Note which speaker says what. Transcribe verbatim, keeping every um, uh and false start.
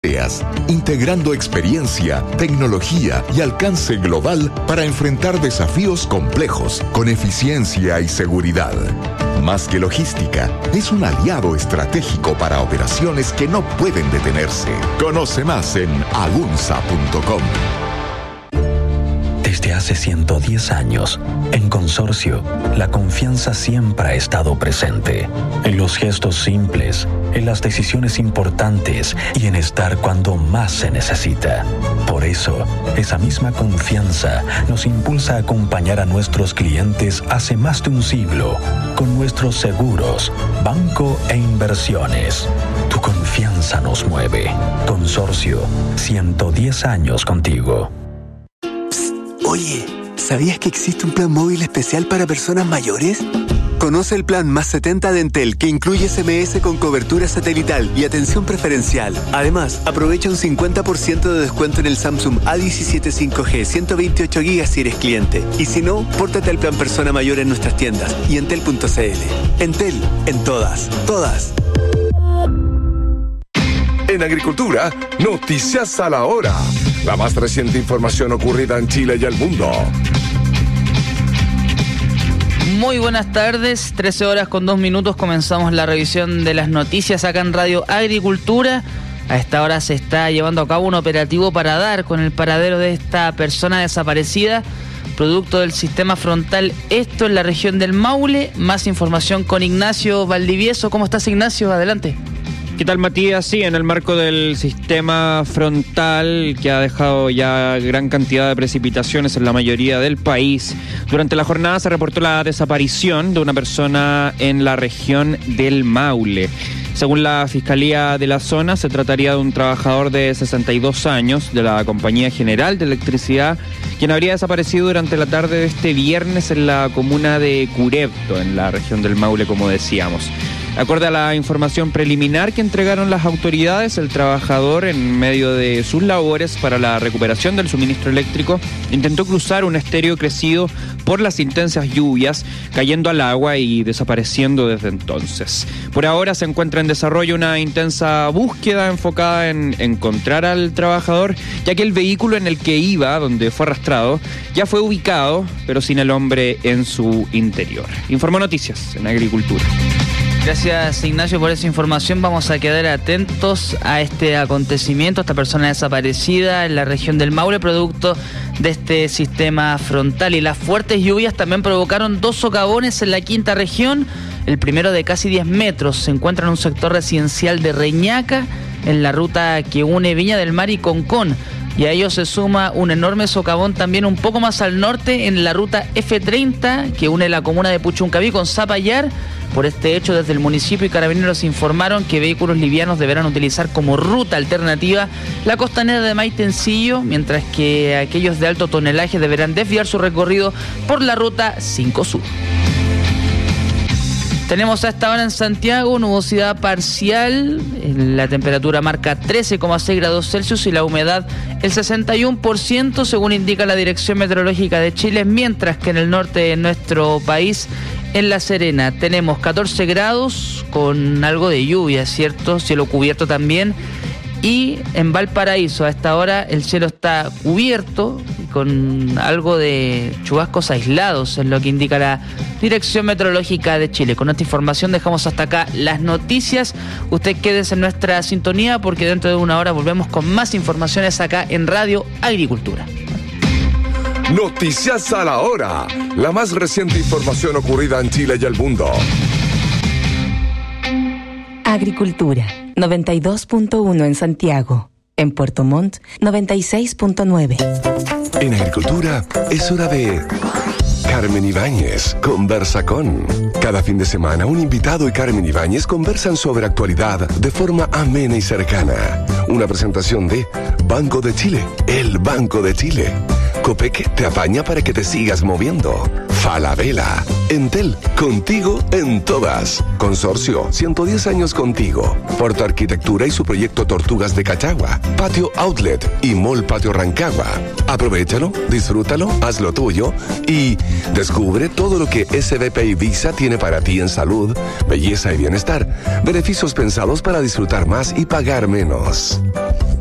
Speaker 1: integrando experiencia, tecnología y alcance global para enfrentar desafíos complejos con eficiencia y seguridad. Más que logística, es un aliado estratégico para operaciones que no pueden detenerse. Conoce más en agunza punto com.
Speaker 2: Desde hace ciento diez años, en Consorcio, la confianza siempre ha estado presente. En los gestos simples, en las decisiones importantes y en estar cuando más se necesita. Por eso, esa misma confianza nos impulsa a acompañar a nuestros clientes hace más de un siglo con nuestros seguros, banco e inversiones. Tu confianza nos mueve. Consorcio, ciento diez años contigo.
Speaker 3: Oye, ¿sabías que existe un plan móvil especial para personas mayores? Conoce el plan Más setenta de Entel, que incluye S M S con cobertura satelital y atención preferencial. Además, aprovecha un cincuenta por ciento de descuento en el Samsung A diecisiete cinco G ciento veintiocho gigas si eres cliente. Y si no, pórtate al plan Persona Mayor en nuestras tiendas y entel punto c l. Entel, en todas, todas.
Speaker 4: En Agricultura, noticias a la hora. La más reciente información ocurrida en Chile y el mundo.
Speaker 5: Muy buenas tardes, trece horas con dos minutos comenzamos la revisión de las noticias acá en Radio Agricultura. A esta hora se está llevando a cabo un operativo para dar con el paradero de esta persona desaparecida, producto del sistema frontal, esto en la región del Maule. Más información con Ignacio Valdivieso. ¿Cómo estás, Ignacio? Adelante.
Speaker 6: ¿Qué tal, Matías? Sí, en el marco del sistema frontal que ha dejado ya gran cantidad de precipitaciones en la mayoría del país, durante la jornada se reportó la desaparición de una persona en la región del Maule. Según la Fiscalía de la zona, se trataría de un trabajador de sesenta y dos años de la Compañía General de Electricidad, quien habría desaparecido durante la tarde de este viernes en la comuna de Curepto, en la región del Maule, como decíamos. Acorde a la información preliminar que entregaron las autoridades, el trabajador, en medio de sus labores para la recuperación del suministro eléctrico, intentó cruzar un estéreo crecido por las intensas lluvias, cayendo al agua y desapareciendo desde entonces. Por ahora se encuentra en desarrollo una intensa búsqueda enfocada en encontrar al trabajador, ya que el vehículo en el que iba, donde fue arrastrado, ya fue ubicado, pero sin el hombre en su interior. Informó Noticias en Agricultura.
Speaker 5: Gracias, Ignacio, por esa información. Vamos a quedar atentos a este acontecimiento, esta persona desaparecida en la región del Maule, producto de este sistema frontal. Y las fuertes lluvias también provocaron dos socavones en la quinta región. El primero, de casi diez metros, se encuentra en un sector residencial de Reñaca, en la ruta que une Viña del Mar y Concón. Y a ello se suma un enorme socavón también un poco más al norte, en la ruta F treinta, que une la comuna de Puchuncaví con Zapallar. Por este hecho, desde el municipio y Carabineros informaron que vehículos livianos deberán utilizar como ruta alternativa la costanera de Maitencillo, mientras que aquellos de alto tonelaje deberán desviar su recorrido por la ruta cinco Sur. Tenemos a esta hora en Santiago nubosidad parcial, la temperatura marca trece coma seis grados Celsius y la humedad el sesenta y uno por ciento, según indica la Dirección Meteorológica de Chile, mientras que en el norte de nuestro país, en La Serena, tenemos catorce grados con algo de lluvia, ¿cierto? Cielo cubierto también. Y en Valparaíso, a esta hora, el cielo está cubierto con algo de chubascos aislados, es lo que indica la Dirección Meteorológica de Chile. Con esta información dejamos hasta acá las noticias. Usted quédese en nuestra sintonía porque dentro de una hora volvemos con más informaciones acá en Radio Agricultura.
Speaker 4: Noticias a la hora. La más reciente información ocurrida en Chile y el mundo.
Speaker 7: Agricultura, noventa y dos punto uno en Santiago. En Puerto Montt, noventa y seis punto nueve.
Speaker 4: En Agricultura es hora de Carmen Ibáñez conversa con. Cada fin de semana un invitado y Carmen Ibáñez conversan sobre actualidad de forma amena y cercana. Una presentación de Banco de Chile, el Banco de Chile. Copec te apaña para que te sigas moviendo. Falabella, Entel, contigo en todas. Consorcio, ciento diez años contigo. Porto Arquitectura y su proyecto Tortugas de Cachagua. Patio Outlet y Mall Patio Rancagua. Aprovechalo, disfrútalo, haz lo tuyo y descubre todo lo que S B P y Visa tiene para ti en salud, belleza y bienestar. Beneficios pensados para disfrutar más y pagar menos.